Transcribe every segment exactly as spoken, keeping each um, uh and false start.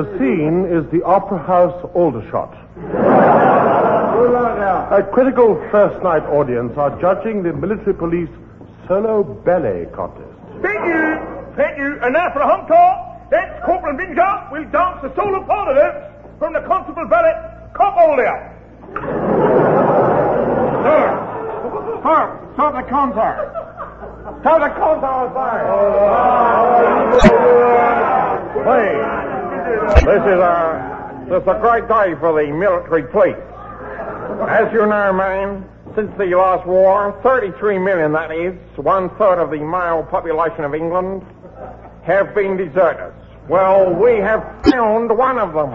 The scene is the Opera House Aldershot. A critical first night audience are judging the military police solo ballet contest. Thank you, thank you. And now for a home talk, that's Corporal Binger will dance the solo part of this from the Constable Ballet Cop Older. Sir, sir, start the concert. Start the concert, sir. Hey, this is a, this is a great day for the military police. As you know, man, since the last war, thirty-three million, that is, one-third of the male population of England, have been deserters. Well, we have found one of them.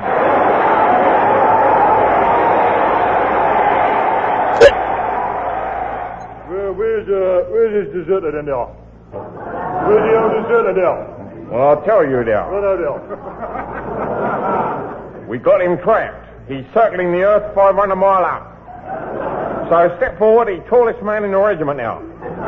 Where, where's, uh, where's this deserter then, there? Where's the old deserter there? Well, I'll tell you, there. What are there? We got him trapped. He's circling the earth five hundred mile out. So step forward, the tallest man in the regiment now.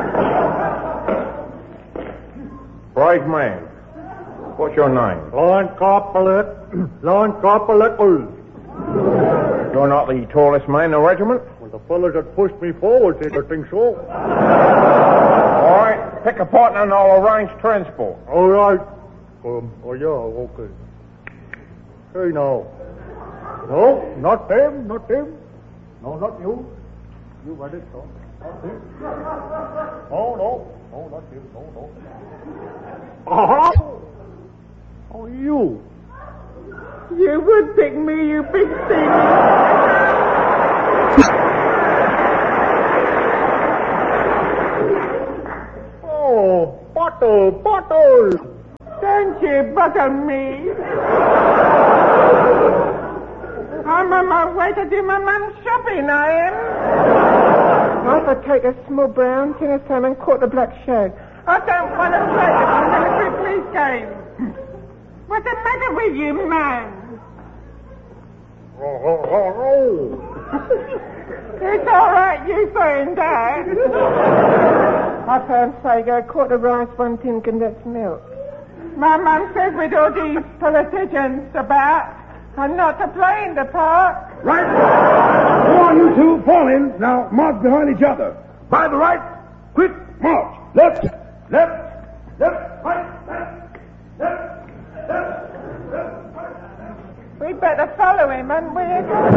Brave man. What's your name? Line Corporal. Line Corporal. You're not the tallest man in the regiment? Well, the fellows that pushed me forward said I think so. All right, pick a partner and I'll arrange transport. All right. Um, oh, yeah, okay. Hey, now. No, not them, not them. No, not you. You got it, no. Not him. No, no. No, not you. No, no. Uh-huh. Oh, you. You would pick me, you big thing. Oh, bottle, bottle. Don't you butter me. I'm on my way to do my mum's shopping, I am. I could take a small brown, tin of salmon, quarter black shag. I don't want to play the military police game. What's the matter with you, man? Oh, oh, oh, oh. It's all right, you saying that. I found Sago, quarter rice, one tin condensed milk. My mum says with all these politicians about, I'm not to play in the park. Right. Go on, you two. Fall in. Now, march behind each other. By the right. Quick march. Left. Left. Left. Right. Left. Left. Left. Left. Right. We'd better follow him, hadn't we?